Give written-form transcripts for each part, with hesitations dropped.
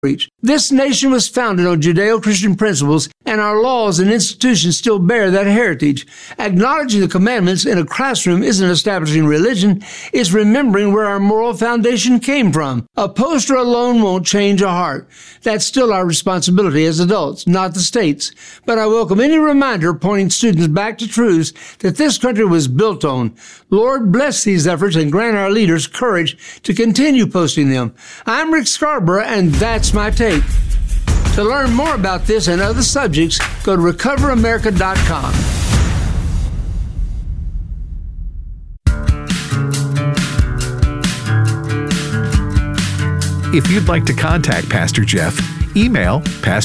outreach. This nation was founded on Judeo-Christian principles, and our laws and institutions still bear that heritage. Acknowledging the commandments in a classroom isn't establishing religion, it's remembering where our moral foundation came from. A poster alone won't change a heart. That's still our responsibility as adults, not the state's. But I welcome any reminder pointing students back to truths that this country was built on. Lord, bless these efforts and grant our leaders courage to continue posting them. I'm Rick Scarborough, and that's my take. To learn more about this and other subjects, go to recoveramerica.com. If you'd like to contact Pastor Jeff, email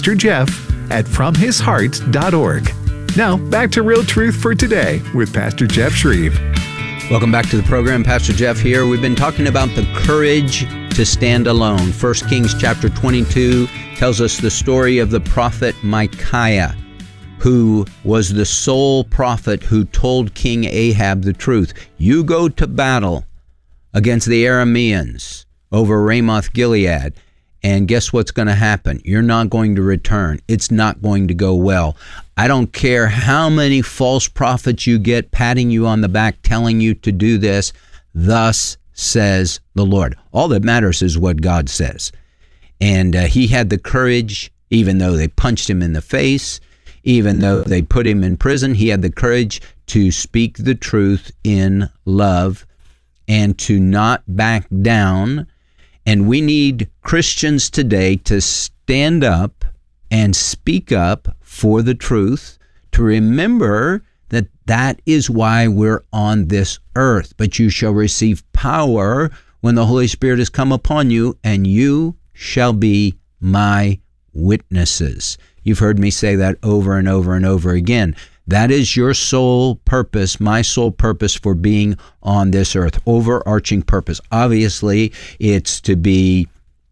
pastorjeff@fromhisheart.org. Now, back to Real Truth for Today with Pastor Jeff Shreve. Welcome back to the program. Pastor Jeff here. We've been talking about the courage to stand alone. 1 Kings chapter 22 tells us the story of the prophet Micaiah, who was the sole prophet who told King Ahab the truth. You go to battle against the Arameans over Ramoth Gilead, and guess what's going to happen? You're not going to return. It's not going to go well. I don't care how many false prophets you get patting you on the back, telling you to do this. Thus says the Lord. All that matters is what God says. And he had the courage, even though they punched him in the face, even though they put him in prison, he had the courage to speak the truth in love and to not back down. And we need Christians today to stand up and speak up for the truth, to remember that that is why we're on this earth. But you shall receive power when the Holy Spirit has come upon you, and you shall be my witnesses. You've heard me say that over and over and over again. That is your sole purpose, my sole purpose for being on this earth, overarching purpose. Obviously, it's to be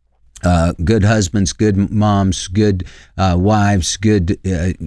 good husbands, good moms, good wives, good,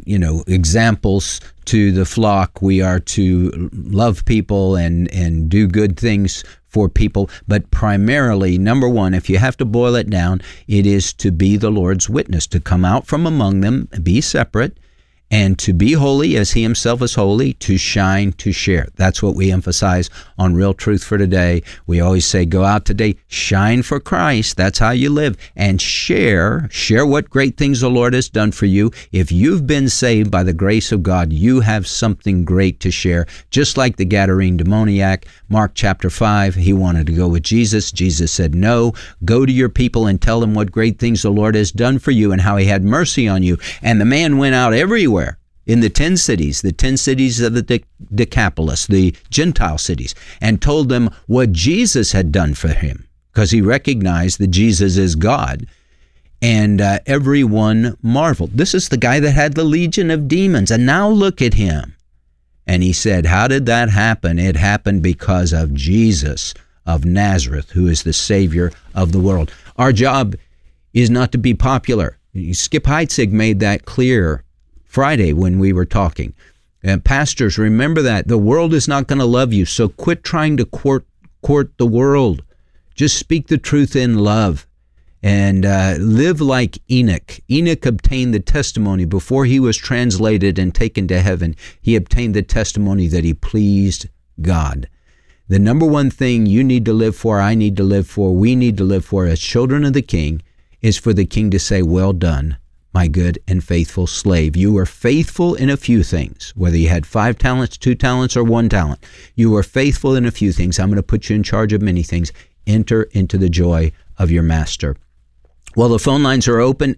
examples to the flock. We are to love people and do good things for people. But primarily, number one, if you have to boil it down, it is to be the Lord's witness, to come out from among them, be separate, and to be holy as he himself is holy, to shine, to share. That's what we emphasize on Real Truth for Today. We always say, go out today, shine for Christ. That's how you live. And share what great things the Lord has done for you. If you've been saved by the grace of God, you have something great to share. Just like the Gadarene demoniac, Mark chapter 5, he wanted to go with Jesus. Jesus said, no, go to your people and tell them what great things the Lord has done for you and how he had mercy on you. And the man went out everywhere in the 10 cities of the Decapolis, the Gentile cities, and told them what Jesus had done for him, because he recognized that Jesus is God. And everyone marveled. This is the guy that had the legion of demons, and now look at him. And he said, how did that happen? It happened because of Jesus of Nazareth, who is the Savior of the world. Our job is not to be popular. Skip Heitzig made that clear Friday when we were talking. Pastors, remember that. The world is not going to love you, so quit trying to court the world. Just speak the truth in love and live like Enoch. Enoch obtained the testimony before he was translated and taken to heaven. He obtained the testimony that he pleased God. The number one thing you need to live for, I need to live for, we need to live for as children of the King is for the King to say, well done, my good and faithful slave. You were faithful in a few things, whether you had 5 talents, 2 talents, or 1 talent. You were faithful in a few things. I'm going to put you in charge of many things. Enter into the joy of your master. Well, the phone lines are open,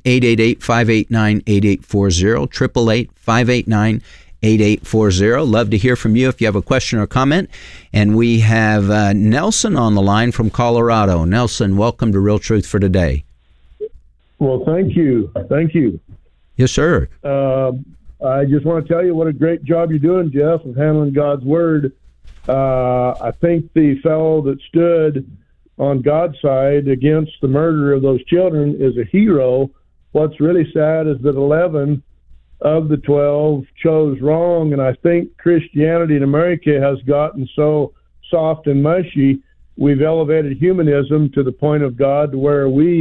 888-589-8840, 888-589-8840. Love to hear from you if you have a question or comment. And we have Nelson on the line from Colorado. Nelson, welcome to Real Truth for Today. Well, thank you. Thank you. Yes, sir. I just want to tell you what a great job you're doing, Jeff, of handling God's Word. I think the fellow that stood on God's side against the murder of those children is a hero. What's really sad is that 11 of the 12 chose wrong, and I think Christianity in America has gotten so soft and mushy, we've elevated humanism to the point of God to where we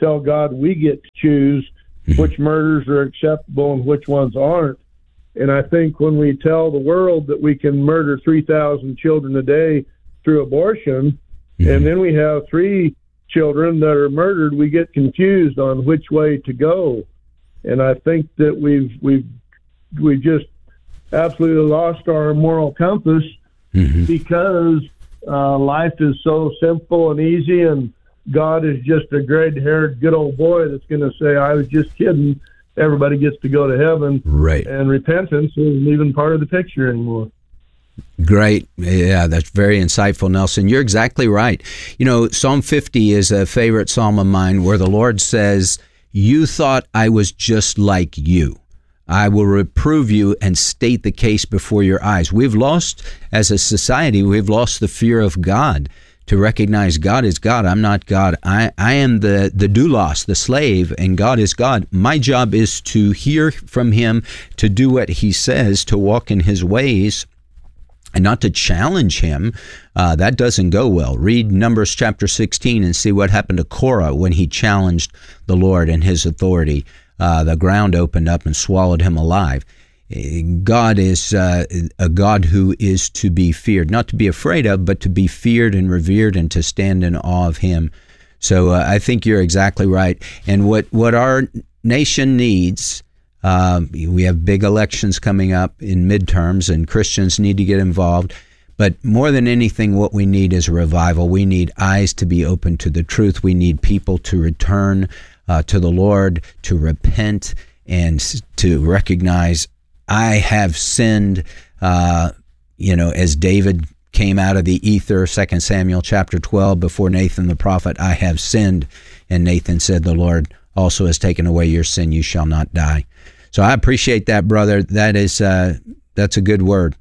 tell God we get to choose which murders are acceptable and which ones aren't. And I think when we tell the world that we can murder 3,000 children a day through abortion, and then we have 3 children that are murdered, we get confused on which way to go. And I think that we've just absolutely lost our moral compass because life is so simple and easy, and God is just a gray-haired, good old boy that's going to say, I was just kidding. Everybody gets to go to heaven. Right. And repentance isn't even part of the picture anymore. Great. Yeah, that's very insightful, Nelson. You're exactly right. You know, Psalm 50 is a favorite psalm of mine where the Lord says, you thought I was just like you. I will reprove you and state the case before your eyes. We've lost, as a society, we've lost the fear of God, to recognize God is God. I'm not God. I am the doulos, the slave, and God is God. My job is to hear from him, to do what he says, to walk in his ways, and not to challenge him. That doesn't go well. Read Numbers chapter 16 and see what happened to Korah when he challenged the Lord and his authority. The ground opened up and swallowed him alive. God is a God who is to be feared, not to be afraid of, but to be feared and revered and to stand in awe of him. So I think you're exactly right. And what our nation needs, we have big elections coming up in midterms, and Christians need to get involved. But more than anything, what we need is revival. We need eyes to be open to the truth. We need people to return to the Lord, to repent, and to recognize, I have sinned, as David came out of the ether, 2 Samuel chapter 12, before Nathan the prophet, I have sinned. And Nathan said, the Lord also has taken away your sin, you shall not die. So I appreciate that, brother. That's a good word.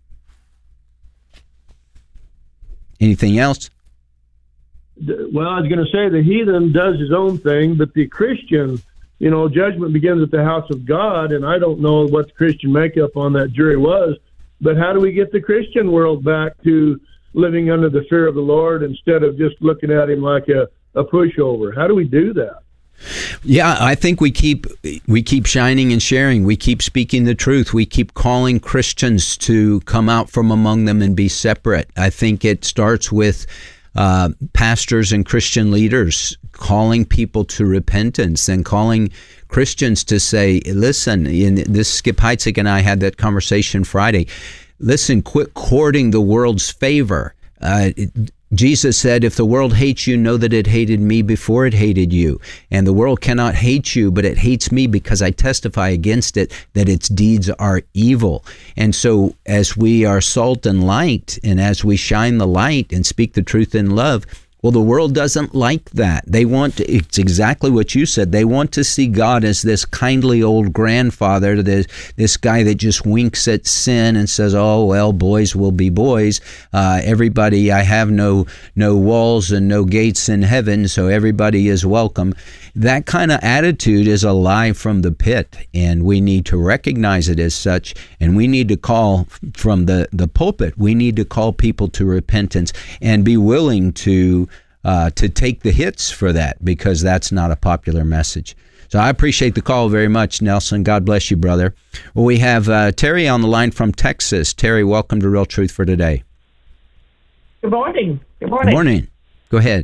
Anything else? Well, I was going to say the heathen does his own thing, but the Christian, judgment begins at the house of God, and I don't know what the Christian makeup on that jury was, but how do we get the Christian world back to living under the fear of the Lord instead of just looking at him like a pushover? How do we do that? Yeah, I think we keep shining and sharing. We keep speaking the truth. We keep calling Christians to come out from among them and be separate. I think it starts with pastors and Christian leaders calling people to repentance and calling Christians to say, listen, Skip Heitzig and I had that conversation Friday. Listen, quit courting the world's favor. Jesus said, if the world hates you, know that it hated me before it hated you. And the world cannot hate you, but it hates me because I testify against it that its deeds are evil. And so as we are salt and light, and as we shine the light and speak the truth in love, well, the world doesn't like that. It's exactly what you said. They want to see God as this kindly old grandfather, this guy that just winks at sin and says, oh, well, boys will be boys. Everybody, I have no walls and no gates in heaven, so everybody is welcome. That kind of attitude is a lie from the pit, and we need to recognize it as such, and we need to call from the pulpit. We need to call people to repentance and be willing to take the hits for that, because that's not a popular message. So I appreciate the call very much, Nelson. God bless you, brother. Well, we have Terry on the line from Texas. Terry, welcome to Real Truth for Today. Good morning. Good morning. Good morning. Go ahead.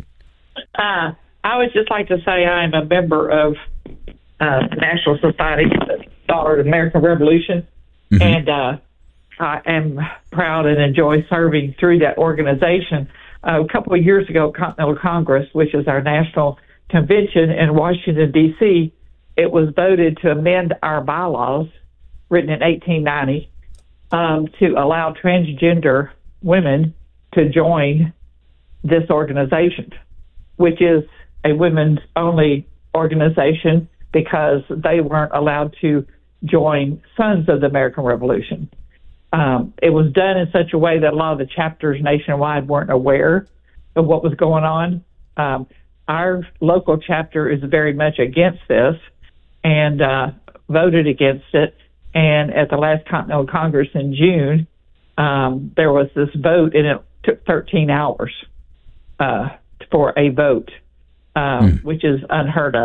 I would just like to say I'm a member of the National Society for the Daughter of the American Revolution, and I am proud and enjoy serving through that organization. A couple of years ago, Continental Congress, which is our national convention in Washington, D.C., it was voted to amend our bylaws, written in 1890, to allow transgender women to join this organization, which is a women's-only organization because they weren't allowed to join Sons of the American Revolution. It was done in such a way that a lot of the chapters nationwide weren't aware of what was going on. Our local chapter is very much against this and voted against it. And at the last Continental Congress in June, there was this vote, and it took 13 hours for a vote, which is unheard of.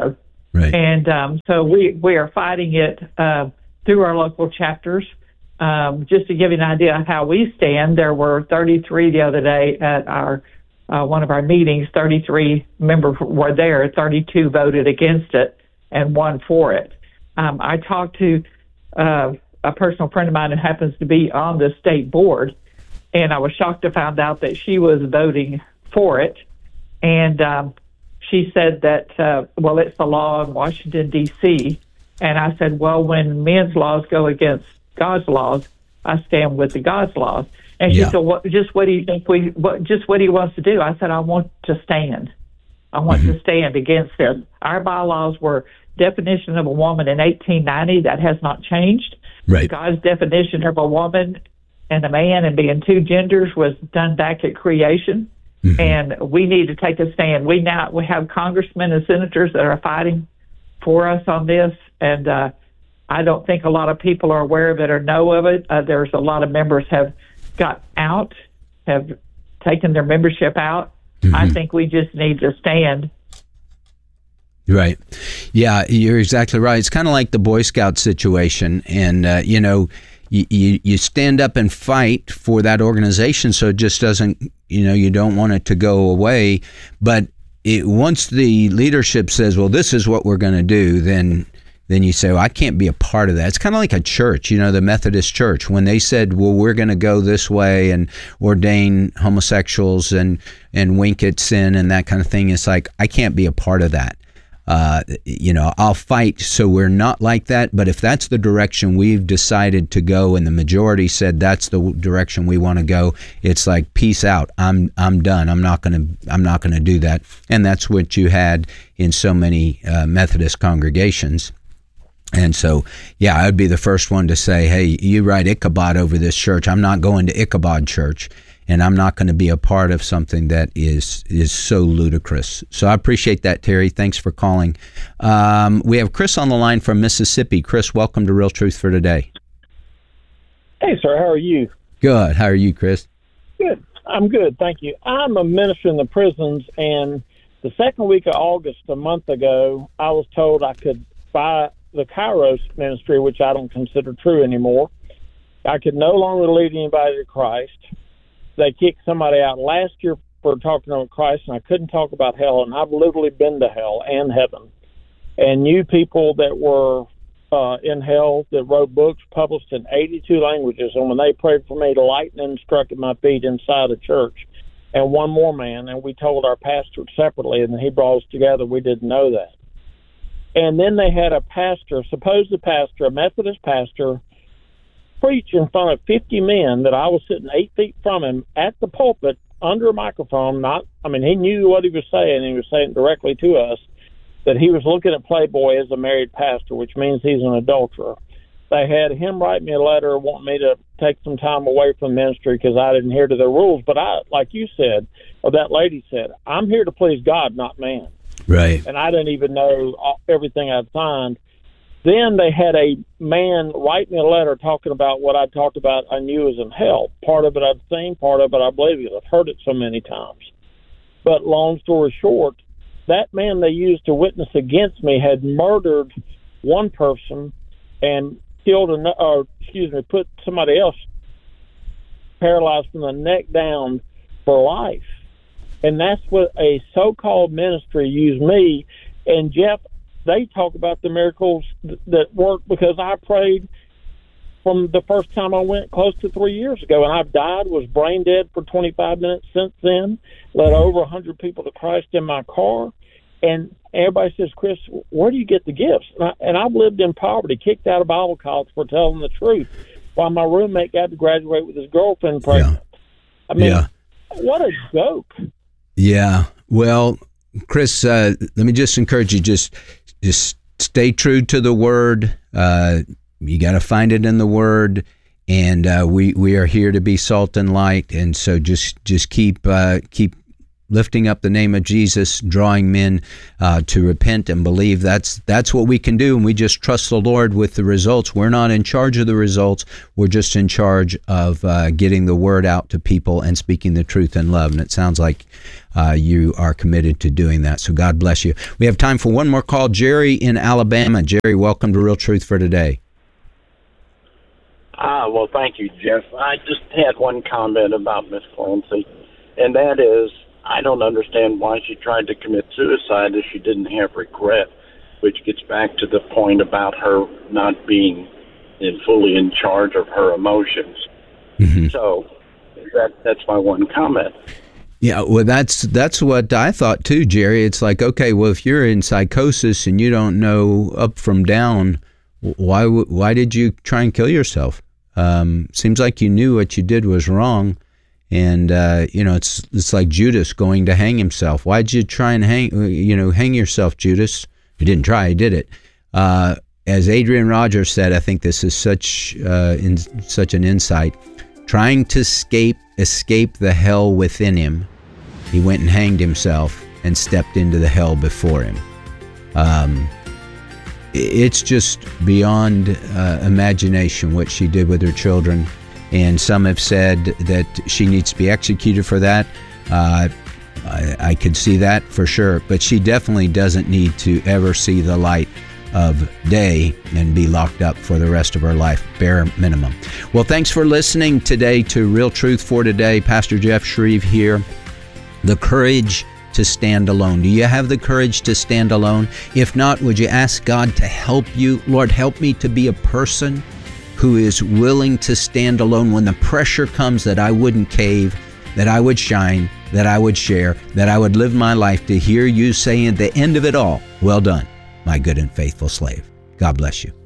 Right. And so we are fighting it through our local chapters. Just to give you an idea of how we stand, there were 33 the other day at our one of our meetings. 33 members were there. 32 voted against it, and 1 for it. I talked to a personal friend of mine who happens to be on the state board, and I was shocked to find out that she was voting for it. And she said that, well, it's the law in Washington, D.C. And I said, well, when men's laws go against God's laws, I stand with the God's laws. And she said, what do you think just what he wants to do? I said, I want to stand. I want to stand against this. Our bylaws were definition of a woman in 1890. That has not changed. Right. God's definition of a woman and a man and being two genders was done back at creation. And we need to take a stand. We have congressmen and senators that are fighting for us on this, and I don't think a lot of people are aware of it or know of it. There's a lot of members have got out, have taken their membership out. I think we just need to stand. Right. Yeah, you're exactly right. It's kind of like the Boy Scout situation, and you stand up and fight for that organization, so it just doesn't, you don't want it to go away. But once the leadership says, well, this is what we're going to do, then you say, well, I can't be a part of that. It's kind of like a church, the Methodist Church. When they said, well, we're going to go this way and ordain homosexuals and wink at sin and that kind of thing, it's like, I can't be a part of that. I'll fight so we're not like that. But if that's the direction we've decided to go, and the majority said that's the direction we want to go, it's like, peace out. I'm done. I'm not going to do that. And that's what you had in so many Methodist congregations. And so, yeah, I'd be the first one to say, hey, you write Ichabod over this church. I'm not going to Ichabod Church. And I'm not going to be a part of something that is so ludicrous. So I appreciate that, Terry. Thanks for calling. We have Chris on the line from Mississippi. Chris, welcome to Real Truth for Today. Hey, sir. How are you? Good. How are you, Chris? Good. I'm good. Thank you. I'm a minister in the prisons, and the second week of August, a month ago, I was told I could buy the Kairos ministry, which I don't consider true anymore. I could no longer lead anybody to Christ. They kicked somebody out last year for talking about Christ, and I couldn't talk about hell, and I've literally been to hell and heaven and knew people that were in hell that wrote books published in 82 languages, and when they prayed for me, lightning struck at my feet inside a church. And one more man, and we told our pastor separately, and he brought us together. We didn't know that. And then they had a pastor, supposed pastor, a Methodist pastor, preach in front of 50 men that I was sitting 8 feet from him at the pulpit under a microphone. He knew what he was saying. He was saying directly to us that he was looking at Playboy as a married pastor, which means he's an adulterer. They had him write me a letter wanting me to take some time away from ministry because I didn't adhere to their rules. But I, like you said, or that lady said, I'm here to please God, not man. Right. And I didn't even know everything I'd signed. Then they had a man write me a letter talking about what I talked about I knew was in hell. Part of it I'd seen, part of it I believe it. I've heard it so many times. But long story short, that man they used to witness against me had murdered one person and put somebody else paralyzed from the neck down for life. And that's what a so-called ministry used me. And Jeff, they talk about the miracles that work because I prayed from the first time I went close to 3 years ago, and I've died, was brain dead for 25 minutes since then, led over 100 people to Christ in my car. And everybody says, Chris, where do you get the gifts? And I've lived in poverty, kicked out of Bible college for telling the truth, while my roommate got to graduate with his girlfriend pregnant. Yeah. What a joke. Yeah. Well, Chris, let me just encourage you, just stay true to the Word. You got to find it in the Word, and we are here to be salt and light. And so just keep lifting up the name of Jesus, drawing men to repent and believe. That's what we can do, and we just trust the Lord with the results. We're not in charge of the results. We're just in charge of getting the word out to people and speaking the truth in love. And it sounds like you are committed to doing that. So God bless you. We have time for one more call. Jerry in Alabama. Jerry, welcome to Real Truth for Today. Well, thank you, Jeff. I just had one comment about Miss Clancy, and that is, I don't understand why she tried to commit suicide if she didn't have regret, which gets back to the point about her not being fully in charge of her emotions. Mm-hmm. So that's my one comment. Yeah, well, that's what I thought too, Jerry. It's like, okay, well, if you're in psychosis and you don't know up from down, why did you try and kill yourself? Seems like you knew what you did was wrong, and it's like Judas going to hang himself. Why'd you try and hang yourself, Judas? You didn't try, you did it. As Adrian Rogers said, I think this is such an insight. Trying to escape the hell within him, he went and hanged himself and stepped into the hell before him. It's just beyond imagination what she did with her children, and some have said that she needs to be executed for that. I could see that for sure, but she definitely doesn't need to ever see the light of day and be locked up for the rest of her life, bare minimum. Well, thanks for listening today to Real Truth for Today. Pastor Jeff Shreve here. The courage to stand alone. Do you have the courage to stand alone? If not, would you ask God to help you? Lord, help me to be a person who is willing to stand alone when the pressure comes, that I wouldn't cave, that I would shine, that I would share, that I would live my life to hear you say at the end of it all, well done, my good and faithful slave. God bless you.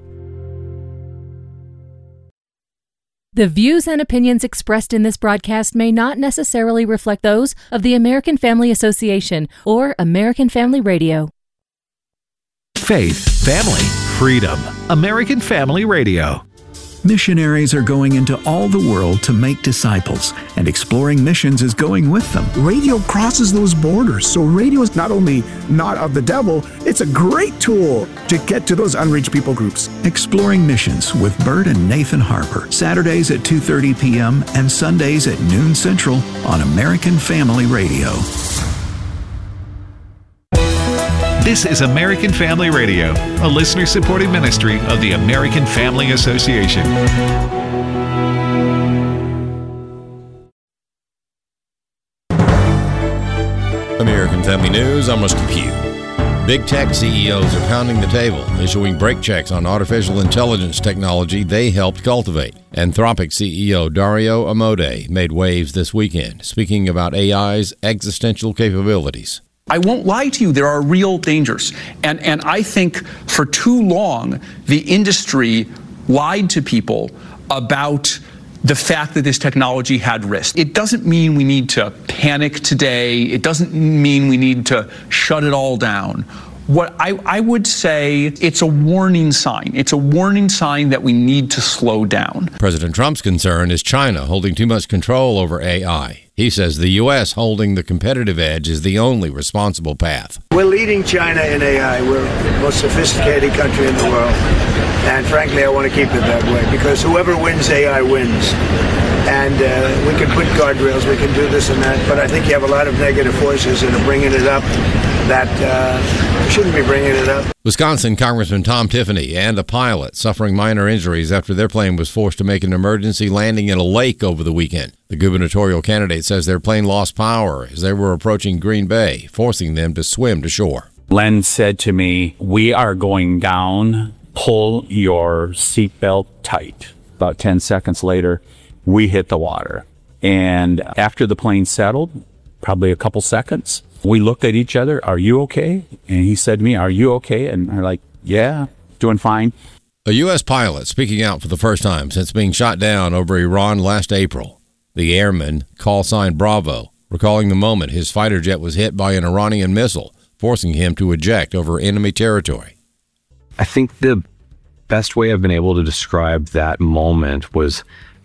The views and opinions expressed in this broadcast may not necessarily reflect those of the American Family Association or American Family Radio. Faith, family, freedom. American Family Radio. Missionaries are going into all the world to make disciples, and Exploring Missions is going with them. Radio crosses those borders, so radio is not only not of the devil, it's a great tool to get to those unreached people groups. Exploring Missions with Bert and Nathan Harper, Saturdays at 2:30 p.m. and Sundays at noon Central on American Family Radio. This is American Family Radio, a listener-supported ministry of the American Family Association. American Family News, I'm Rusty Pugh. Big tech CEOs are pounding the table, issuing break checks on artificial intelligence technology they helped cultivate. Anthropic CEO Dario Amodei made waves this weekend, speaking about AI's existential capabilities. I won't lie to you, there are real dangers. And I think for too long, the industry lied to people about the fact that this technology had risk. It doesn't mean we need to panic today. It doesn't mean we need to shut it all down. What I would say, it's a warning sign. It's a warning sign that we need to slow down. President Trump's concern is China holding too much control over AI. He says the U.S. holding the competitive edge is the only responsible path. We're leading China in AI. We're the most sophisticated country in the world. And frankly, I want to keep it that way, because whoever wins AI wins. And we can put guardrails, we can do this and that, but I think you have a lot of negative forces that are bringing it up that shouldn't be bringing it up. Wisconsin Congressman Tom Tiffany and a pilot suffering minor injuries after their plane was forced to make an emergency landing in a lake over the weekend. The gubernatorial candidate says their plane lost power as they were approaching Green Bay, forcing them to swim to shore. Len said to me, "We are going down. Pull your seatbelt tight." About 10 seconds later, we hit the water. And after the plane settled, probably a couple seconds, we looked at each other. "Are you okay?" And he said to me, "Are you okay?" And I'm like, "Yeah, doing fine." A U.S. pilot speaking out for the first time since being shot down over Iran last April. The airman, call sign Bravo, recalling the moment his fighter jet was hit by an Iranian missile, forcing him to eject over enemy territory. I think the best way I've been able to describe that moment was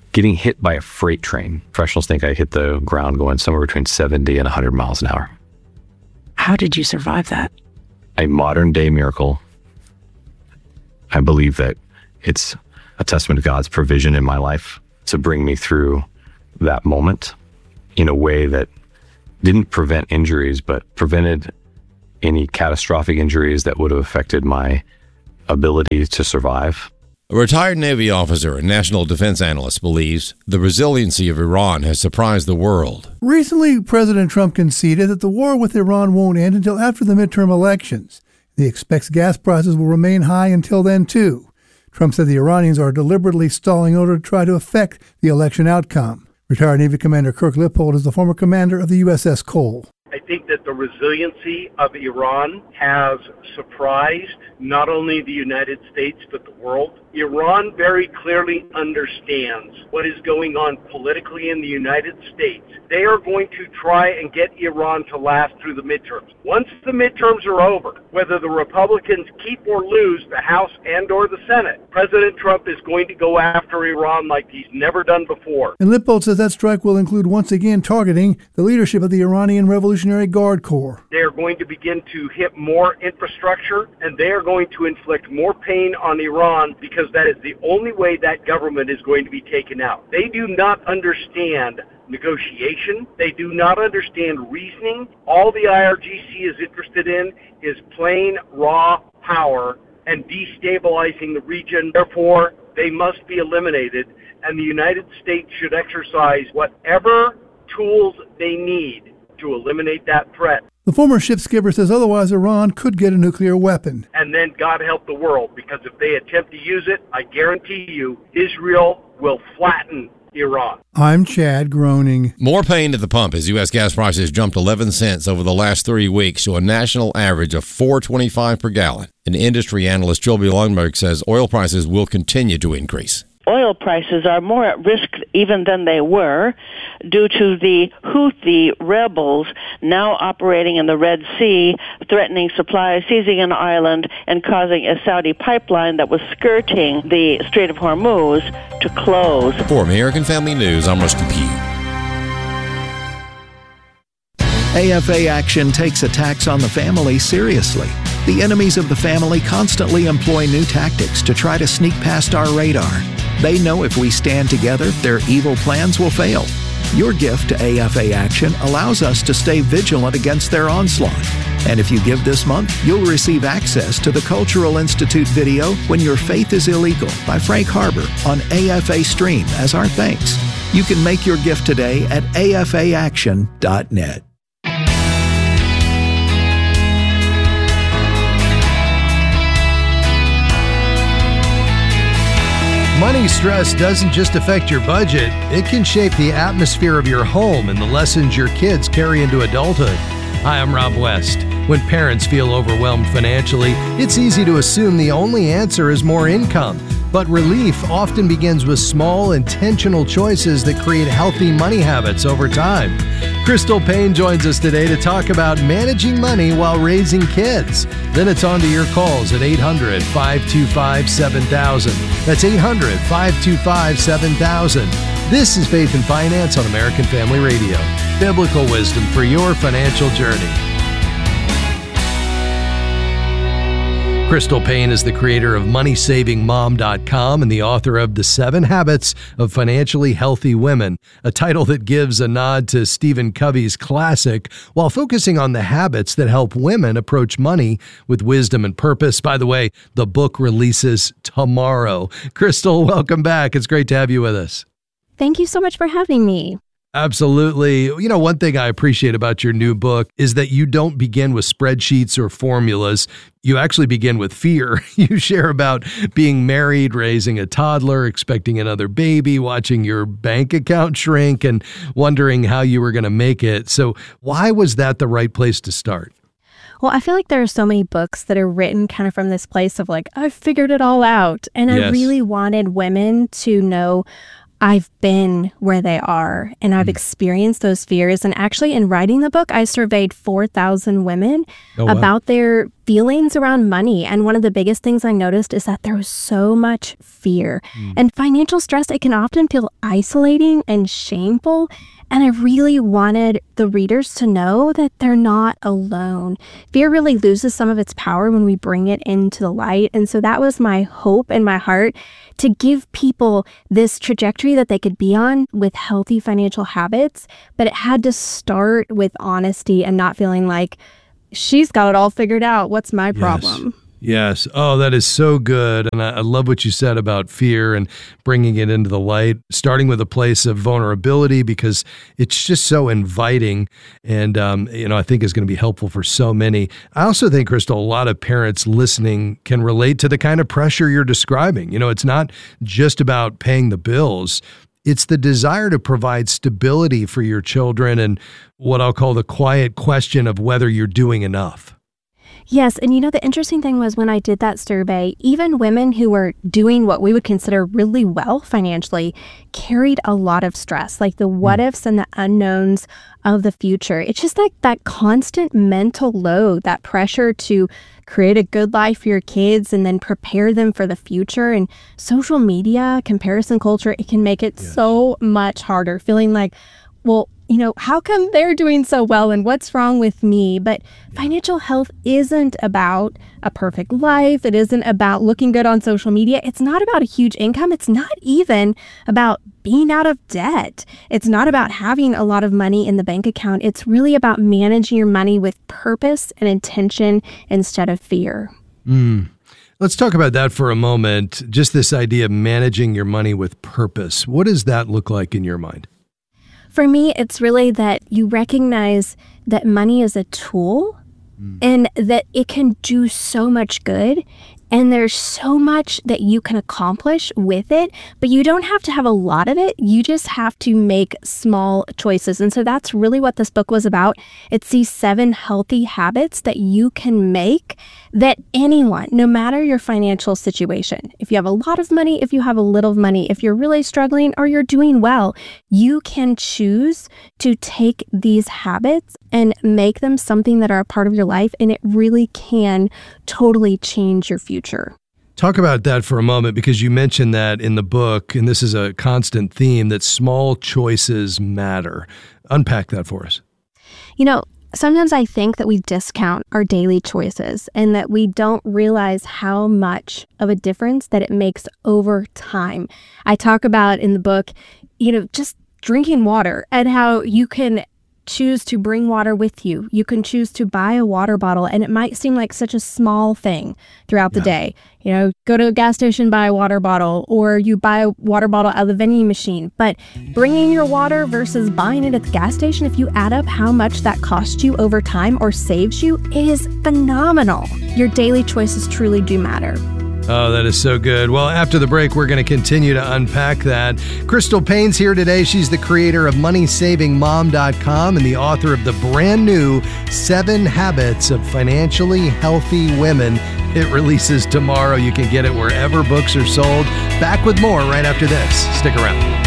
getting hit by a freight train. Professionals think I hit the ground going somewhere between 70 and 100 miles an hour. How did you survive that? A modern day miracle. I believe that it's a testament to God's provision in my life to bring me through that moment in a way that didn't prevent injuries, but prevented any catastrophic injuries that would have affected my ability to survive. A retired Navy officer and national defense analyst believes the resiliency of Iran has surprised the world. Recently, President Trump conceded that the war with Iran won't end until after the midterm elections. He expects gas prices will remain high until then, too. Trump said the Iranians are deliberately stalling in order to try to affect the election outcome. Retired Navy Commander Kirk Lippold is the former commander of the USS Cole. I think that the resiliency of Iran has surprised not only the United States, but the world. Iran very clearly understands what is going on politically in the United States. They are going to try and get Iran to last through the midterms. Once the midterms are over, whether the Republicans keep or lose the House and or the Senate, President Trump is going to go after Iran like he's never done before. And Lippold says that strike will include once again targeting the leadership of the Iranian Revolutionary Guard Corps. They are going to begin to hit more infrastructure, and they are going to inflict more pain on Iran because that is the only way that government is going to be taken out. They do not understand negotiation. They do not understand reasoning. All the IRGC is interested in is plain raw power and destabilizing the region. Therefore, they must be eliminated, and the United States should exercise whatever tools they need to eliminate that threat. The former ship skipper says otherwise Iran could get a nuclear weapon. And then God help the world, because if they attempt to use it, I guarantee you, Israel will flatten Iran. I'm Chad, groaning. More pain at the pump as U.S. gas prices jumped 11 cents over the last 3 weeks to a national average of $4.25 per gallon. An industry analyst, Joby Lundberg, says oil prices will continue to increase. Oil prices are more at risk even than they were due to the Houthi rebels now operating in the Red Sea, threatening supplies, seizing an island, and causing a Saudi pipeline that was skirting the Strait of Hormuz to close. For American Family News, I'm Rusty Pugh. AFA Action takes attacks on the family seriously. The enemies of the family constantly employ new tactics to try to sneak past our radar. They know if we stand together, their evil plans will fail. Your gift to AFA Action allows us to stay vigilant against their onslaught. And if you give this month, you'll receive access to the Cultural Institute video When Your Faith is Illegal by Frank Harbor on AFA Stream as our thanks. You can make your gift today at afaaction.net. Money stress doesn't just affect your budget, it can shape the atmosphere of your home and the lessons your kids carry into adulthood. Hi, I'm Rob West. When parents feel overwhelmed financially, it's easy to assume the only answer is more income. But relief often begins with small, intentional choices that create healthy money habits over time. Crystal Payne joins us today to talk about managing money while raising kids. Then it's on to your calls at 800-525-7000. That's 800-525-7000. This is Faith and Finance on American Family Radio. Biblical wisdom for your financial journey. Crystal Payne is the creator of MoneySavingMom.com and the author of The 7 Habits of Financially Healthy Women, a title that gives a nod to Stephen Covey's classic while focusing on the habits that help women approach money with wisdom and purpose. By the way, the book releases tomorrow. Crystal, welcome back. It's great to have you with us. Thank you so much for having me. Absolutely. You know, one thing I appreciate about your new book is that you don't begin with spreadsheets or formulas. You actually begin with fear. You share about being married, raising a toddler, expecting another baby, watching your bank account shrink, and wondering how you were going to make it. So why was that the right place to start? Well, I feel like there are so many books that are written kind of from this place of like, I've figured it all out. And I really wanted women to know I've been where they are and I've experienced those fears. And actually, in writing the book, I surveyed 4,000 women about their feelings around money. And one of the biggest things I noticed is that there was so much fear. And financial stress, it can often feel isolating and shameful. And I really wanted the readers to know that they're not alone. Fear really loses some of its power when we bring it into the light. And so that was my hope in my heart, to give people this trajectory that they could be on with healthy financial habits. But it had to start with honesty and not feeling like, she's got it all figured out. What's my problem? Yes. Oh, that is so good. And I love what you said about fear and bringing it into the light, starting with a place of vulnerability, because it's just so inviting and, I think is going to be helpful for so many. I also think, Crystal, a lot of parents listening can relate to the kind of pressure you're describing. It's not just about paying the bills. It's the desire to provide stability for your children and what I'll call the quiet question of whether you're doing enough. Yes. And the interesting thing was when I did that survey, even women who were doing what we would consider really well financially carried a lot of stress, like the what ifs and the unknowns of the future. It's just like that constant mental load, that pressure to create a good life for your kids and then prepare them for the future. And social media, comparison culture, it can make it so much harder, feeling like, well, how come they're doing so well and what's wrong with me? But financial health isn't about a perfect life. It isn't about looking good on social media. It's not about a huge income. It's not even about being out of debt. It's not about having a lot of money in the bank account. It's really about managing your money with purpose and intention instead of fear. Let's talk about that for a moment. Just this idea of managing your money with purpose. What does that look like in your mind? For me, it's really that you recognize that money is a tool and that it can do so much good. And there's so much that you can accomplish with it, but you don't have to have a lot of it. You just have to make small choices. And so that's really what this book was about. It's these 7 healthy habits that you can make that anyone, no matter your financial situation, if you have a lot of money, if you have a little money, if you're really struggling or you're doing well, you can choose to take these habits and make them something that are a part of your life. And it really can totally change your future. Talk about that for a moment, because you mentioned that in the book, and this is a constant theme, that small choices matter. Unpack that for us. Sometimes I think that we discount our daily choices and that we don't realize how much of a difference that it makes over time. I talk about in the book, just drinking water and how you can choose to bring water with you. You can choose to buy a water bottle, and it might seem like such a small thing throughout the day. Go to a gas station, buy a water bottle, or you buy a water bottle out of the vending machine. But bringing your water versus buying it at the gas station, if you add up how much that costs you over time or saves you, it is phenomenal. Your daily choices truly do matter. Oh, that is so good. Well, after the break, we're going to continue to unpack that. Crystal Payne's here today. She's the creator of MoneySavingMom.com and the author of the brand new 7 Habits of Financially Healthy Women. It releases tomorrow. You can get it wherever books are sold. Back with more right after this. Stick around.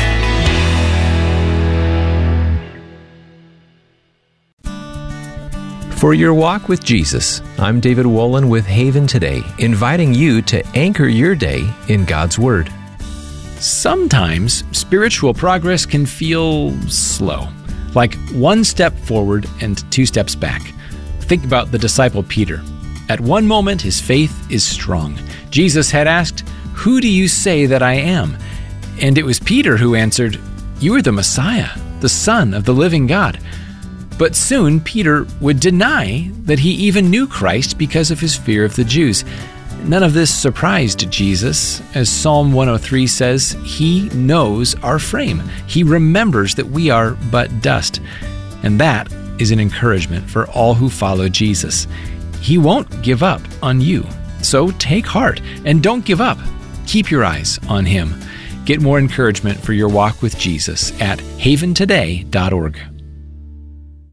For your walk with Jesus, I'm David Wolin with Haven Today, inviting you to anchor your day in God's Word. Sometimes spiritual progress can feel slow, like 1 step forward and 2 steps back. Think about the disciple Peter. At one moment, his faith is strong. Jesus had asked, "Who do you say that I am?" And it was Peter who answered, "You are the Messiah, the Son of the living God." But soon Peter would deny that he even knew Christ because of his fear of the Jews. None of this surprised Jesus. As Psalm 103 says, he knows our frame. He remembers that we are but dust. And that is an encouragement for all who follow Jesus. He won't give up on you. So take heart and don't give up. Keep your eyes on him. Get more encouragement for your walk with Jesus at haventoday.org.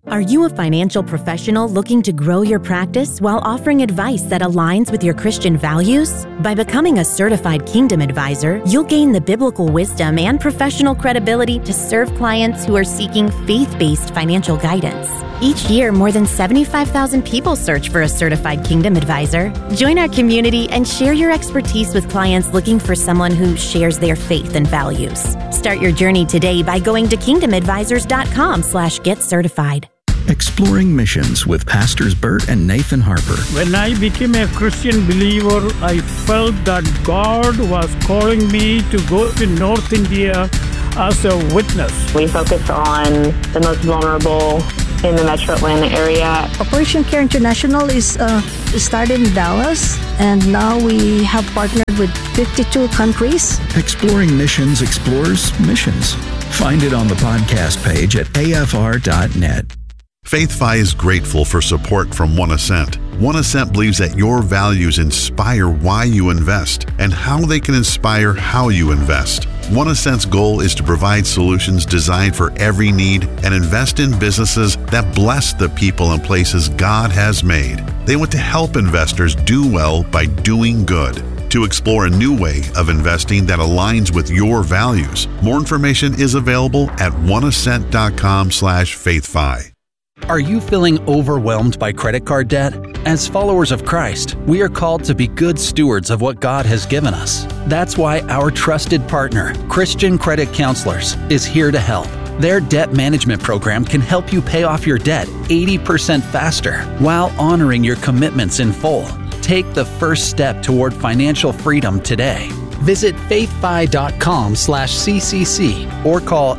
Are you a financial professional looking to grow your practice while offering advice that aligns with your Christian values? By becoming a certified Kingdom Advisor, you'll gain the biblical wisdom and professional credibility to serve clients who are seeking faith-based financial guidance. Each year, more than 75,000 people search for a certified Kingdom Advisor. Join our community and share your expertise with clients looking for someone who shares their faith and values. Start your journey today by going to kingdomadvisors.com/get-certified. Exploring Missions with Pastors Bert and Nathan Harper. When I became a Christian believer, I felt that God was calling me to go to North India as a witness. We focus on the most vulnerable in the Metro Atlanta area. Operation Care International is started in Dallas, and now we have partnered with 52 countries. Exploring Missions explores missions. Find it on the podcast page at afr.net. FaithFi is grateful for support from One Ascent. One Ascent believes that your values inspire why you invest and how they can inspire how you invest. One Ascent's goal is to provide solutions designed for every need and invest in businesses that bless the people and places God has made. They want to help investors do well by doing good. To explore a new way of investing that aligns with your values, more information is available at oneascent.com/faithfi. Are you feeling overwhelmed by credit card debt? As followers of Christ, we are called to be good stewards of what God has given us. That's why our trusted partner, Christian Credit Counselors, is here to help. Their debt management program can help you pay off your debt 80% faster while honoring your commitments in full. Take the first step toward financial freedom today. Visit faithfi.com/CCC or call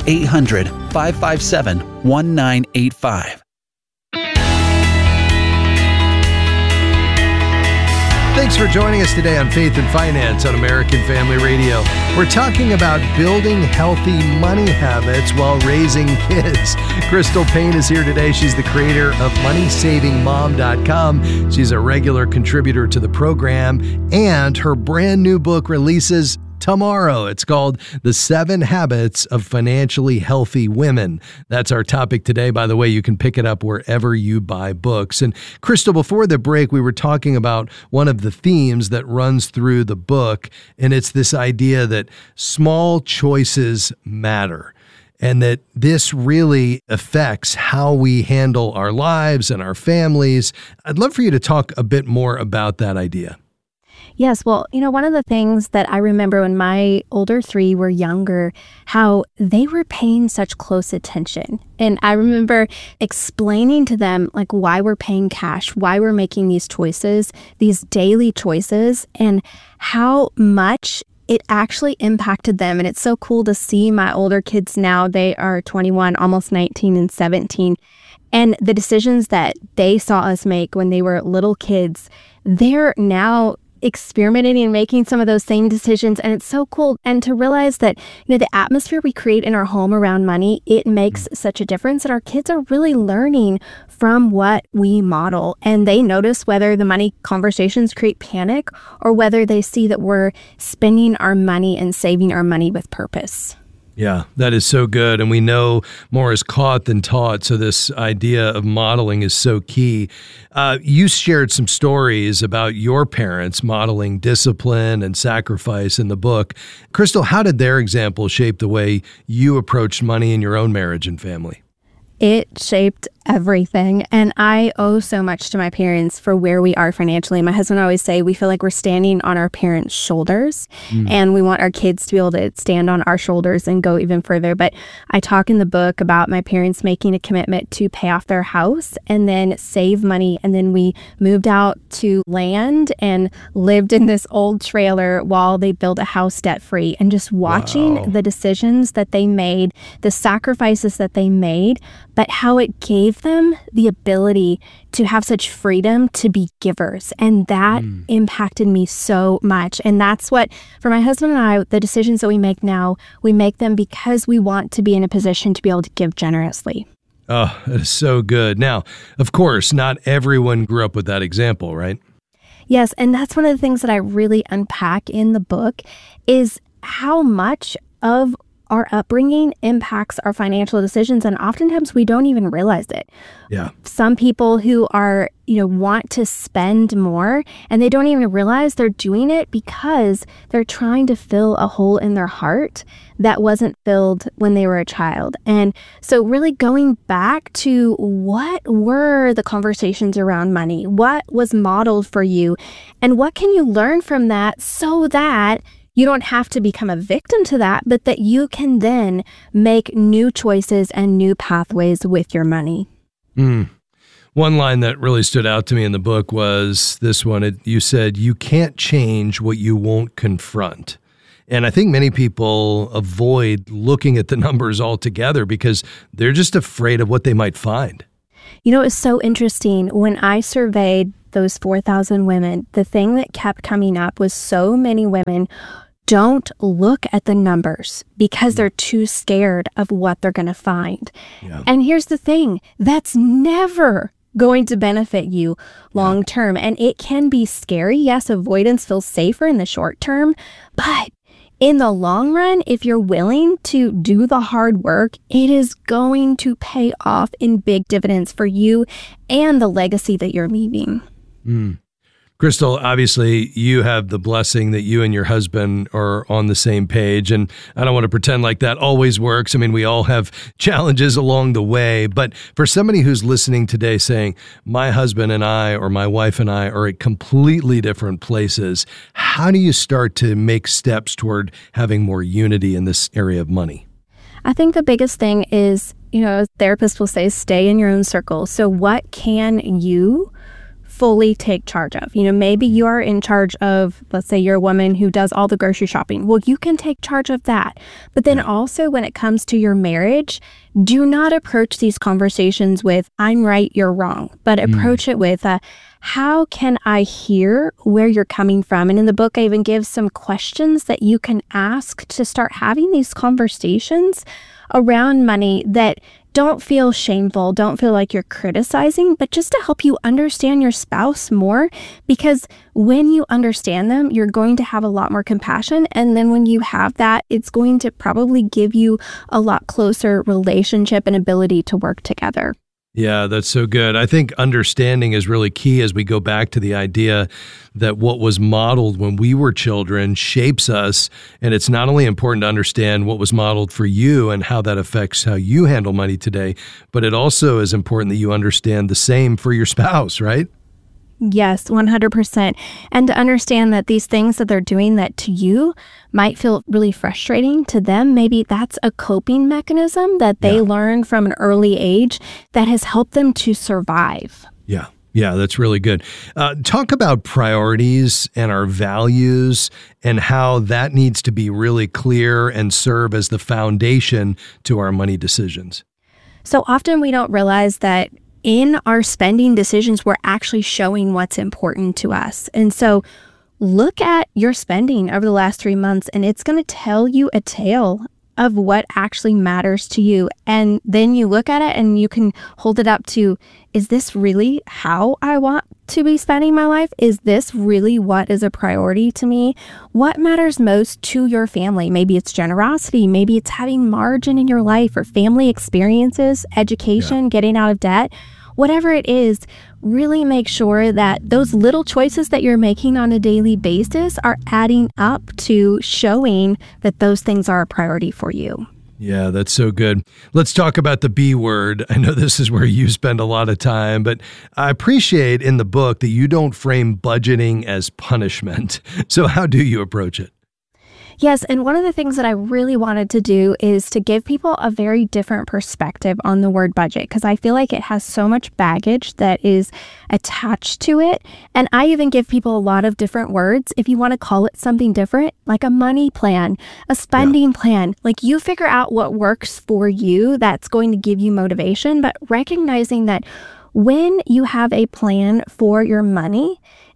800-557-1985. Thanks for joining us today on Faith and Finance on American Family Radio. We're talking about building healthy money habits while raising kids. Crystal Payne is here today. She's the creator of MoneySavingMom.com. She's a regular contributor to the program, and her brand new book releases tomorrow. It's called The 7 Habits of Financially Healthy Women. That's our topic today. By the way, you can pick it up wherever you buy books. And Crystal, before the break, we were talking about one of the themes that runs through the book, and it's this idea that small choices matter, and that this really affects how we handle our lives and our families. I'd love for you to talk a bit more about that idea. Yes. Well, one of the things that I remember when my older 3 were younger, how they were paying such close attention. And I remember explaining to them, like, why we're paying cash, why we're making these choices, these daily choices, and how much it actually impacted them. And it's so cool to see my older kids now. They are 21, almost 19 and 17. And the decisions that they saw us make when they were little kids, they're now experimenting and making some of those same decisions. And it's so cool. And to realize that, the atmosphere we create in our home around money, it makes such a difference that our kids are really learning from what we model. And they notice whether the money conversations create panic or whether they see that we're spending our money and saving our money with purpose. Yeah, that is so good. And we know more is caught than taught. So this idea of modeling is so key. You shared some stories about your parents modeling discipline and sacrifice in the book. Crystal, how did their example shape the way you approached money in your own marriage and family? It shaped everything. And I owe so much to my parents for where we are financially. My husband and I always say we feel like we're standing on our parents' shoulders, and we want our kids to be able to stand on our shoulders and go even further. But I talk in the book about my parents making a commitment to pay off their house and then save money. And then we moved out to land and lived in this old trailer while they built a house debt-free. And just watching the decisions that they made, the sacrifices that they made, but how it gave them the ability to have such freedom to be givers. And that impacted me so much. And that's what, for my husband and I, the decisions that we make now, we make them because we want to be in a position to be able to give generously. Oh, that is so good. Now, of course, not everyone grew up with that example, right? Yes, and that's one of the things that I really unpack in the book is how much of our upbringing impacts our financial decisions, and oftentimes we don't even realize it. Yeah. Some people who are, want to spend more, and they don't even realize they're doing it because they're trying to fill a hole in their heart that wasn't filled when they were a child. And so really going back to what were the conversations around money? What was modeled for you? And what can you learn from that so that you don't have to become a victim to that, but that you can then make new choices and new pathways with your money? One line that really stood out to me in the book was this one. You said, "You can't change what you won't confront." And I think many people avoid looking at the numbers altogether because they're just afraid of what they might find. It's so interesting. When I surveyed those 4,000 women, the thing that kept coming up was so many women don't look at the numbers because they're too scared of what they're going to find. Yeah. And here's the thing, that's never going to benefit you long term. And it can be scary. Yes, avoidance feels safer in the short term, but in the long run, if you're willing to do the hard work, it is going to pay off in big dividends for you and the legacy that you're leaving. Crystal, obviously you have the blessing that you and your husband are on the same page, and I don't want to pretend like that always works. I mean, we all have challenges along the way, but for somebody who's listening today saying, my husband and I or my wife and I are at completely different places, how do you start to make steps toward having more unity in this area of money? I think the biggest thing is, as therapists will say, stay in your own circle. So what can you fully take charge of? Maybe you are in charge of, let's say you're a woman who does all the grocery shopping. Well, you can take charge of that. But then also when it comes to your marriage, do not approach these conversations with, I'm right, you're wrong, but approach it with, how can I hear where you're coming from? And in the book, I even give some questions that you can ask to start having these conversations around money that don't feel shameful, don't feel like you're criticizing, but just to help you understand your spouse more, because when you understand them, you're going to have a lot more compassion. And then when you have that, it's going to probably give you a lot closer relationship and ability to work together. Yeah, that's so good. I think understanding is really key as we go back to the idea that what was modeled when we were children shapes us. And it's not only important to understand what was modeled for you and how that affects how you handle money today, but it also is important that you understand the same for your spouse, right? Yes, 100%. And to understand that these things that they're doing that to you might feel really frustrating to them, maybe that's a coping mechanism that they learn from an early age that has helped them to survive. Yeah, that's really good. Talk about priorities and our values and how that needs to be really clear and serve as the foundation to our money decisions. So often we don't realize that in our spending decisions, we're actually showing what's important to us. And so look at your spending over the last 3 months, and it's going to tell you a tale of what actually matters to you. And then you look at it and you can hold it up to, is this really how I want to be spending my life? Is this really what is a priority to me? What matters most to your family? Maybe it's generosity. Maybe it's having margin in your life or family experiences, education, getting out of debt. Whatever it is, really make sure that those little choices that you're making on a daily basis are adding up to showing that those things are a priority for you. Yeah, that's so good. Let's talk about the B word. I know this is where you spend a lot of time, but I appreciate in the book that you don't frame budgeting as punishment. So how do you approach it? Yes, and one of the things that I really wanted to do is to give people a very different perspective on the word budget, because I feel like it has so much baggage that is attached to it. And I even give people a lot of different words. If you want to call it something different, like a money plan, a spending plan, like you figure out what works for you that's going to give you motivation, but recognizing that when you have a plan for your money,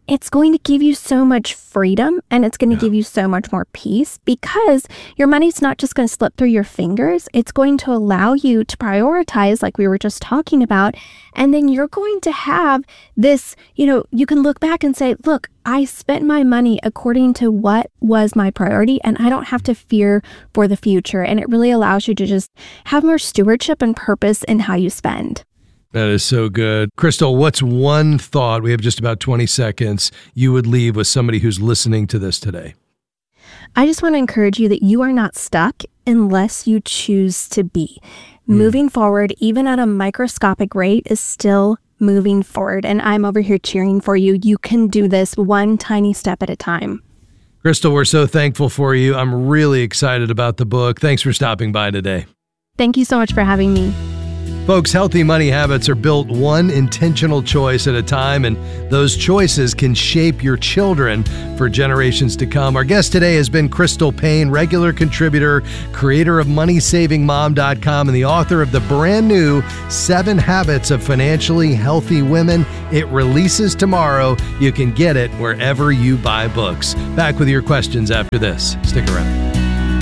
it's going to give you so much freedom, and it's going to give you so much more peace, because your money's not just going to slip through your fingers. It's going to allow you to prioritize, like we were just talking about. And then you're going to have this, you can look back and say, look, I spent my money according to what was my priority, and I don't have to fear for the future. And it really allows you to just have more stewardship and purpose in how you spend. That is so good. Crystal, what's one thought, we have just about 20 seconds, you would leave with somebody who's listening to this today? I just want to encourage you that you are not stuck unless you choose to be. Moving forward, even at a microscopic rate, is still moving forward. And I'm over here cheering for you. You can do this one tiny step at a time. Crystal, we're so thankful for you. I'm really excited about the book. Thanks for stopping by today. Thank you so much for having me. Folks, healthy money habits are built one intentional choice at a time, and those choices can shape your children for generations to come. Our guest today has been Crystal Paine, regular contributor, creator of MoneySavingMom.com, and the author of the brand new 7 Habits of Financially Healthy Women. It releases tomorrow. You can get it wherever you buy books. Back with your questions after this. Stick around.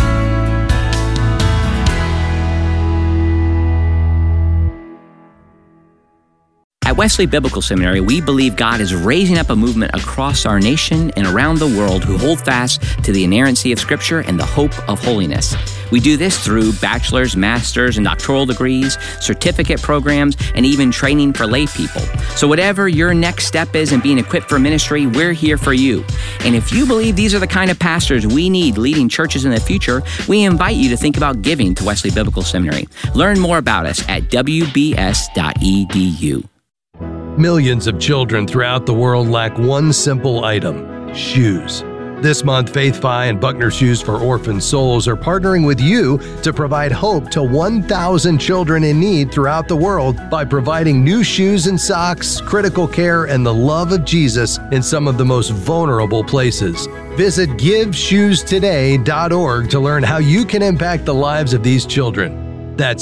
At Wesley Biblical Seminary, we believe God is raising up a movement across our nation and around the world who hold fast to the inerrancy of Scripture and the hope of holiness. We do this through bachelor's, master's, and doctoral degrees, certificate programs, and even training for lay people. So whatever your next step is in being equipped for ministry, we're here for you. And if you believe these are the kind of pastors we need leading churches in the future, we invite you to think about giving to Wesley Biblical Seminary. Learn more about us at wbs.edu. Millions of children throughout the world lack one simple item: shoes. This month, Faith Fi and Buckner Shoes for Orphan Souls are partnering with you to provide hope to 1,000 children in need throughout the world by providing new shoes and socks, critical care, and the love of Jesus in some of the most vulnerable places. Visit GiveShoesToday.org to learn how you can impact the lives of these children. That's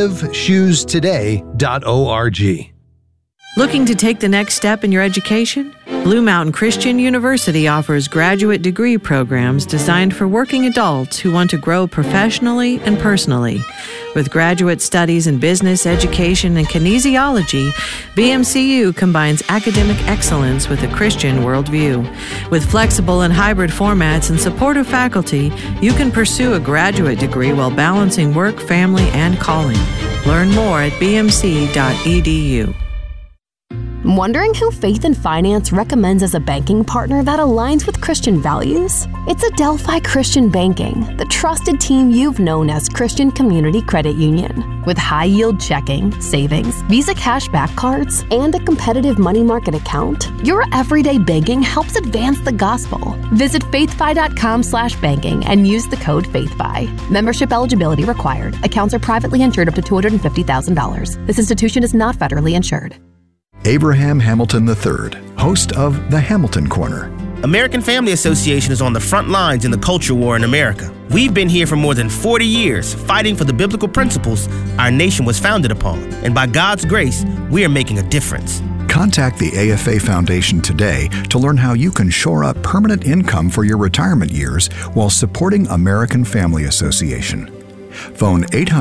GiveShoesToday.org. Looking to take the next step in your education? Blue Mountain Christian University offers graduate degree programs designed for working adults who want to grow professionally and personally. With graduate studies in business, education, and kinesiology, BMCU combines academic excellence with a Christian worldview. With flexible and hybrid formats and supportive faculty, you can pursue a graduate degree while balancing work, family, and calling. Learn more at bmc.edu. Wondering who Faith and Finance recommends as a banking partner that aligns with Christian values? It's Adelphi Christian Banking, the trusted team you've known as Christian Community Credit Union. With high-yield checking, savings, Visa cashback cards, and a competitive money market account, your everyday banking helps advance the gospel. Visit faithfi.com/banking and use the code FAITHFI. Membership eligibility required. Accounts are privately insured up to $250,000. This institution is not federally insured. Abraham Hamilton III, host of The Hamilton Corner. American Family Association is on the front lines in the culture war in America. We've been here for more than 40 years, fighting for the biblical principles our nation was founded upon. And by God's grace, we are making a difference. Contact the AFA Foundation today to learn how you can shore up permanent income for your retirement years while supporting American Family Association. Phone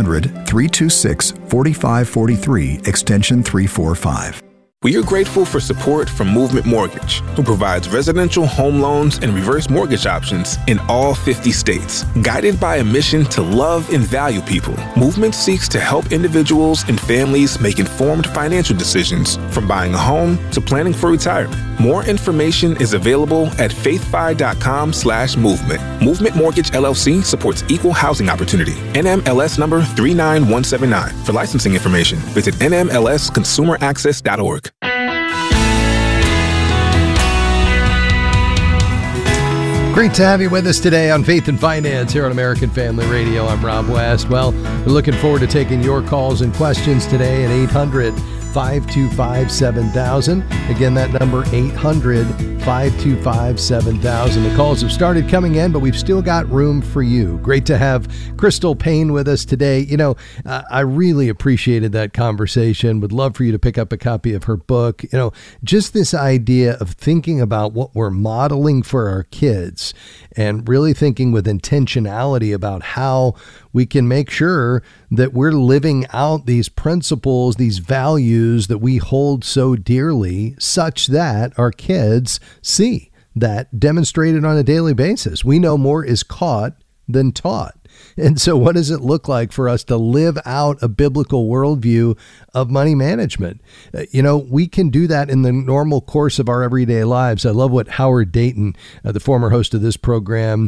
800-326-4543, extension 345. We are grateful for support from Movement Mortgage, who provides residential home loans and reverse mortgage options in all 50 states. Guided by a mission to love and value people, Movement seeks to help individuals and families make informed financial decisions, from buying a home to planning for retirement. More information is available at faithfi.com/movement. Movement Mortgage LLC supports equal housing opportunity. NMLS number 39179. For licensing information, visit nmlsconsumeraccess.org. Great to have you with us today on Faith and Finance here on American Family Radio. I'm Rob West. Well, we're looking forward to taking your calls and questions today at 800-525-7000. Again, that number 800 888-525-7000. The calls have started coming in, but we've still got room for you. Great to have Crystal Payne with us today. You know, I really appreciated that conversation. Would love for you to pick up a copy of her book. You know, just this idea of thinking about what we're modeling for our kids and really thinking with intentionality about how we can make sure that we're living out these principles, these values that we hold so dearly, such that our kids see that demonstrated on a daily basis. We know more is caught than taught. And so what does it look like for us to live out a biblical worldview of money management? You know, we can do that in the normal course of our everyday lives. I love what Howard Dayton, the former host of this program,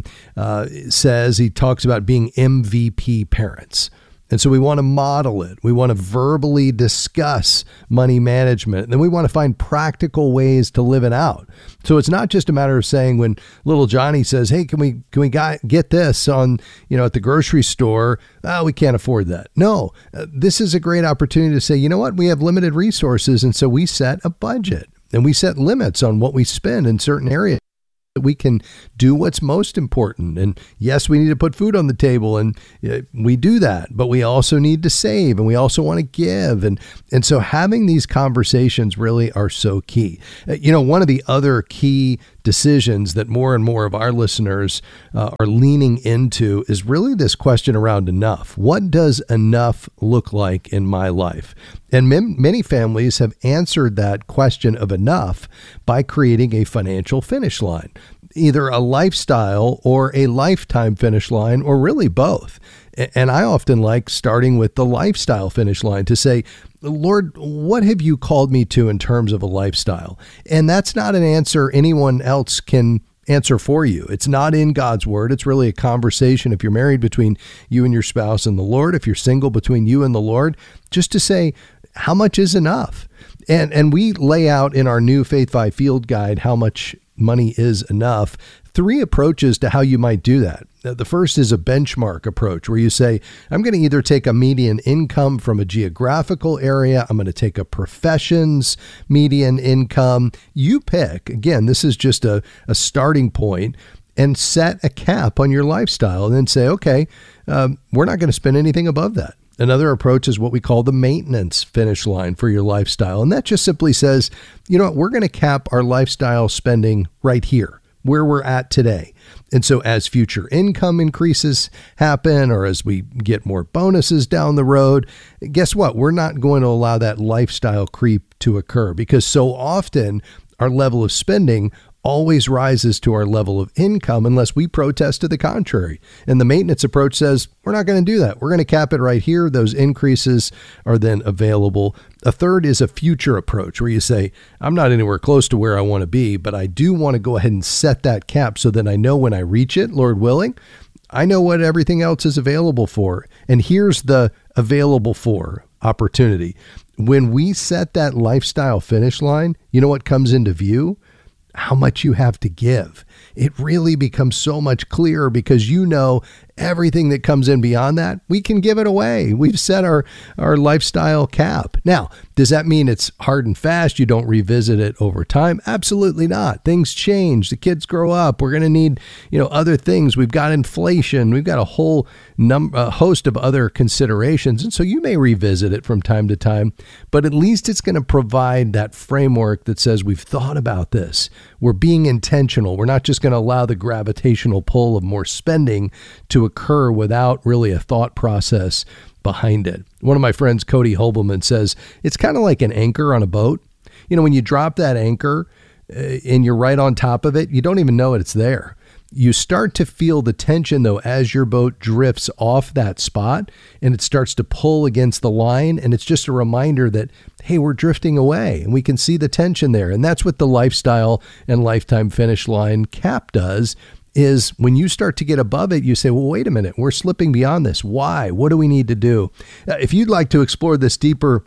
says. He talks about being MVP parents. And so we want to model it. We want to verbally discuss money management. And then we want to find practical ways to live it out. So it's not just a matter of saying when little Johnny says, hey, can we get this on, at the grocery store? Oh, we can't afford that. No, this is a great opportunity to say, you know what? We have limited resources. And so we set a budget and we set limits on what we spend in certain areas. We can do what's most important. And yes, we need to put food on the table, and we do that, but we also need to save, and we also want to give. And so having these conversations really are so key. One of the other key decisions that more and more of our listeners are leaning into is really this question around enough. What does enough look like in my life? And many families have answered that question of enough by creating a financial finish line, either a lifestyle or a lifetime finish line, or really both. And I often like starting with the lifestyle finish line to say, Lord, what have you called me to in terms of a lifestyle? And that's not an answer anyone else can answer for you. It's not in God's word. It's really a conversation, if you're married, between you and your spouse and the Lord. If you're single, between you and the Lord, just to say, how much is enough? And we lay out in our new Faith by Field guide how much money is enough. 3 approaches to how you might do that. The first is a benchmark approach where you say, I'm going to either take a median income from a geographical area. I'm going to take a profession's median income. You pick. Again, this is just a starting point, and set a cap on your lifestyle and then say, okay, we're not going to spend anything above that. Another approach is what we call the maintenance finish line for your lifestyle. And that just simply says, you know what, we're going to cap our lifestyle spending right here, where we're at today. And so as future income increases happen, or as we get more bonuses down the road, guess what? We're not going to allow that lifestyle creep to occur, because so often our level of spending always rises to our level of income unless we protest to the contrary. And the maintenance approach says, we're not going to do that. We're going to cap it right here. Those increases are then available. A third is a future approach where you say, I'm not anywhere close to where I want to be, but I do want to go ahead and set that cap so that I know when I reach it, Lord willing, I know what everything else is available for. And here's the available for opportunity. When we set that lifestyle finish line, you know what comes into view? How much you have to give. It really becomes so much clearer, because you know everything that comes in beyond that, we can give it away. We've set our lifestyle cap. Now, does that mean it's hard and fast? You don't revisit it over time? Absolutely not. Things change. The kids grow up. We're going to need, other things. We've got inflation. We've got a whole host of other considerations. And so you may revisit it from time to time, but at least it's going to provide that framework that says we've thought about this. We're being intentional. We're not just going to allow the gravitational pull of more spending to occur without really a thought process behind it. One of my friends, Cody Hobelman, says it's kind of like an anchor on a boat. When you drop that anchor and you're right on top of it, you don't even know it's there. You start to feel the tension, though, as your boat drifts off that spot and it starts to pull against the line. And it's just a reminder that, hey, we're drifting away, and we can see the tension there. And that's what the lifestyle and lifetime finish line cap does, is when you start to get above it, you say, well, wait a minute, we're slipping beyond this. Why? What do we need to do? If you'd like to explore this deeper,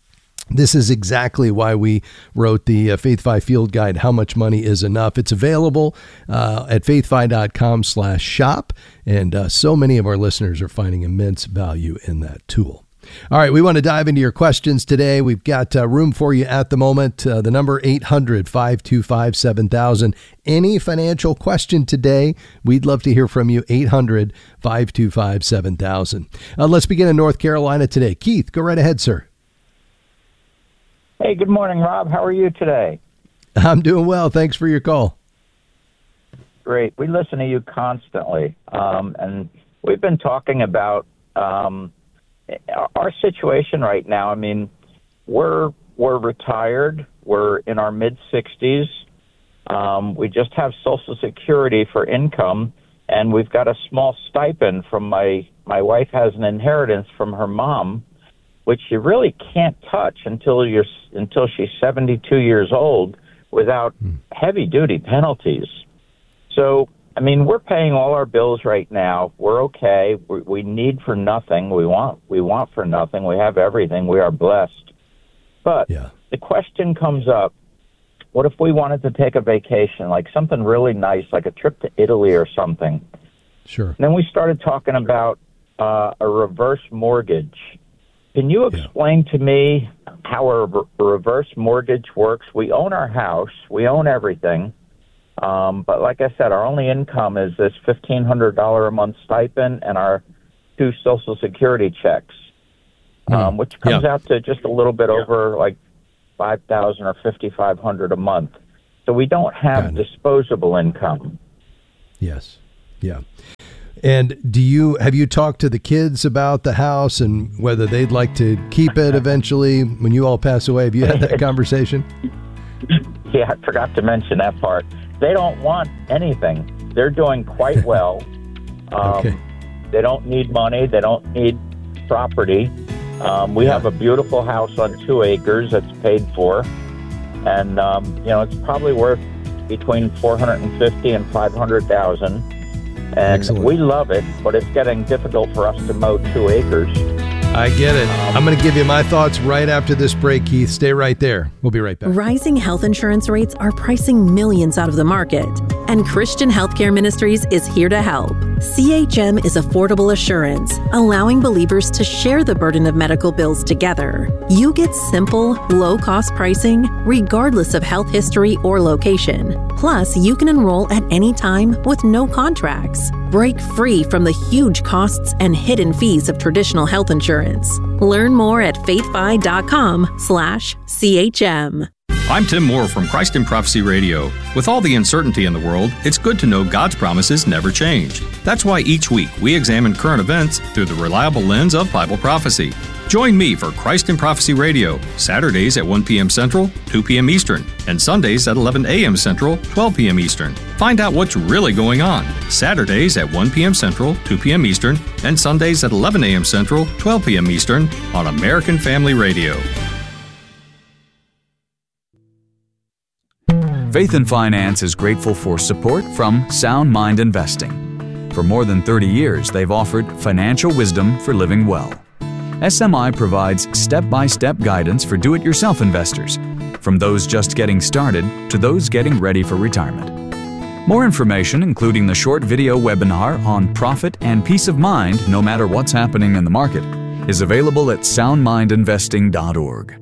this is exactly why we wrote the Faith by Field guide, How Much Money is Enough. It's available at faithfi.com/shop. And so many of our listeners are finding immense value in that tool. All right, we want to dive into your questions today. We've got room for you at the moment. The number 800-525-7000. Any financial question today, we'd love to hear from you. 800-525-7000. Let's begin in North Carolina today. Keith, go right ahead, sir. Hey, good morning, Rob. How are you today? I'm doing well. Thanks for your call. Great. We listen to you constantly. And we've been talking about our situation right now. I mean, we're retired. We're in our mid-60s. We just have Social Security for income, and we've got a small stipend from my wife has an inheritance from her mom, which you really can't touch until she's 72 years old without heavy-duty penalties. So, I mean, we're paying all our bills right now. We're okay. We need for nothing. We want for nothing. We have everything. We are blessed. But the question comes up, what if we wanted to take a vacation, like something really nice, like a trip to Italy or something? Sure. And then we started talking about a reverse mortgage. Can you explain to me how a reverse mortgage works? We own our house. We own everything. But like I said, our only income is this $1,500 a month stipend and our 2 Social Security checks, which comes out to just a little bit over like $5,000 or $5,500 a month. So we don't have disposable income. Yes. Yeah. And have you talked to the kids about the house and whether they'd like to keep it eventually when you all pass away? Have you had that conversation? Yeah, I forgot to mention that part. They don't want anything. They're doing quite well. They don't need money. They don't need property. We have a beautiful house on 2 acres that's paid for. And, it's probably worth between $450,000 and $500,000. And Excellent. We love it, but it's getting difficult for us to mow 2 acres. I get it. I'm going to give you my thoughts right after this break, Keith. Stay right there. We'll be right back. Rising health insurance rates are pricing millions out of the market, and Christian Healthcare Ministries is here to help. CHM is affordable assurance, allowing believers to share the burden of medical bills together. You get simple, low-cost pricing, regardless of health history or location. Plus, you can enroll at any time with no contracts. Break free from the huge costs and hidden fees of traditional health insurance. Learn more at faithfi.com/CHM. I'm Tim Moore from Christ in Prophecy Radio. With all the uncertainty in the world, it's good to know God's promises never change. That's why each week we examine current events through the reliable lens of Bible prophecy. Join me for Christ in Prophecy Radio, Saturdays at 1 p.m. Central, 2 p.m. Eastern, and Sundays at 11 a.m. Central, 12 p.m. Eastern. Find out what's really going on. Saturdays at 1 p.m. Central, 2 p.m. Eastern, and Sundays at 11 a.m. Central, 12 p.m. Eastern on American Family Radio. Faith and Finance is grateful for support from Sound Mind Investing. For more than 30 years, they've offered financial wisdom for living well. SMI provides step-by-step guidance for do-it-yourself investors, from those just getting started to those getting ready for retirement. More information, including the short video webinar on profit and peace of mind no matter what's happening in the market, is available at soundmindinvesting.org.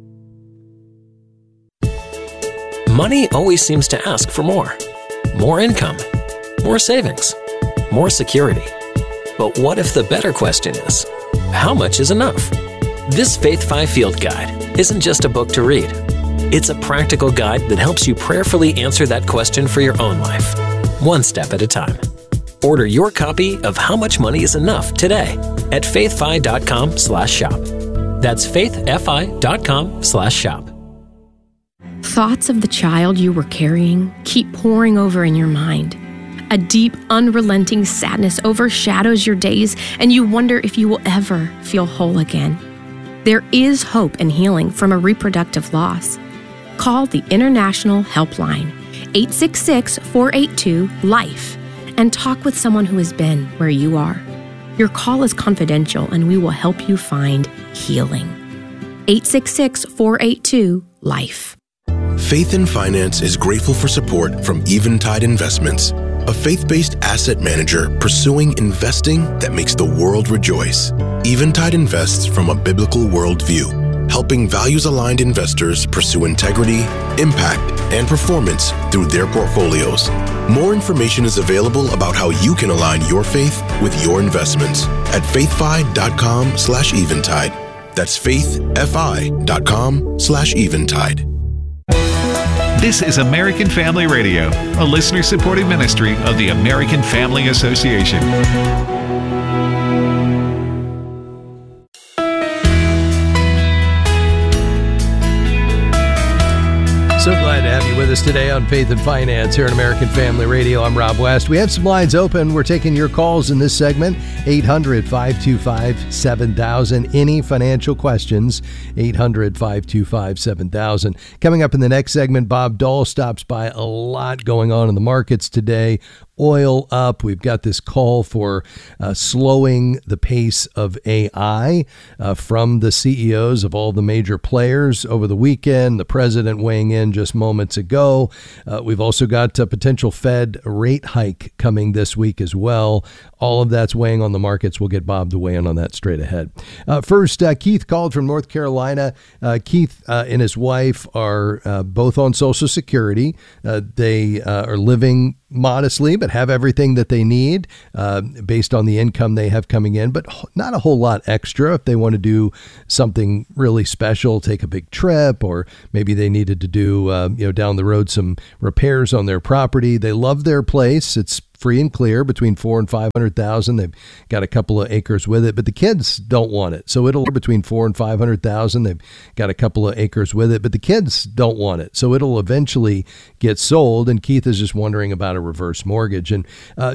Money always seems to ask for more. More income, more savings, more security. But what if the better question is, how much is enough? This Faith 5 Field Guide isn't just a book to read. It's a practical guide that helps you prayerfully answer that question for your own life, one step at a time. Order your copy of How Much Money is Enough today at faithfi.com/shop. That's faithfi.com/shop. Thoughts of the child you were carrying keep pouring over in your mind. A deep, unrelenting sadness overshadows your days, and you wonder if you will ever feel whole again. There is hope and healing from a reproductive loss. Call the International Helpline, 866-482-LIFE, and talk with someone who has been where you are. Your call is confidential, and we will help you find healing. 866-482-LIFE. Faith in Finance is grateful for support from Eventide Investments. a faith-based asset manager pursuing investing that makes the world rejoice. Eventide invests from a biblical worldview, helping values-aligned investors pursue integrity, impact, and performance through their portfolios. More information is available about how you can align your faith with your investments at faithfi.com/eventide. That's faithfi.com/eventide. This is American Family Radio, a listener-supported ministry of the American Family Association. So glad to have you with us today on Faith and Finance here on American Family Radio. I'm Rob West. We have some lines open. We're taking your calls in this segment. 800-525-7000. Any financial questions, 800-525-7000. Coming up in the next segment, Bob Dahl stops by. A lot going on in the markets today. Oil up. We've got this call for slowing the pace of AI from the CEOs of all the major players over the weekend. The president weighing in just moments ago. We've also got a potential Fed rate hike coming this week as well. All of that's weighing on the markets. We'll get Bob to weigh in on that straight ahead. First, Keith called from North Carolina. Keith and his wife are both on Social Security. They are living modestly, but have everything that they need based on the income they have coming in, but not a whole lot extra if they want to do something really special, take a big trip, or maybe they needed to do, down the road some repairs on their property. They love their place. It's free and clear, between $400,000 and $500,000. They've got a couple of acres with it, but the kids don't want it. So it'll between $400,000 and $500,000. They've got a couple of acres with it, but the kids don't want it. So it'll eventually get sold. And Keith is just wondering about a reverse mortgage. And